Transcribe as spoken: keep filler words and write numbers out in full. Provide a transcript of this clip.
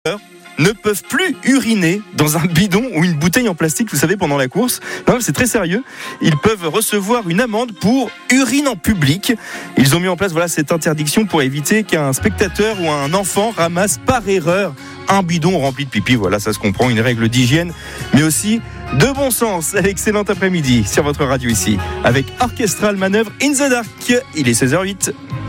ne peuvent plus uriner dans un bidon ou une bouteille en plastique, vous savez, pendant la course. Non, c'est très sérieux. Ils peuvent recevoir une amende pour urine en public. Ils ont mis en place voilà, cette interdiction pour éviter qu'un spectateur ou un enfant ramasse par erreur un bidon rempli de pipi. Voilà, ça se comprend, une règle d'hygiène, mais aussi de bon sens. Excellent après-midi sur votre radio ici, avec Orchestral Manœuvre in the Dark. Il est seize heures zéro huit.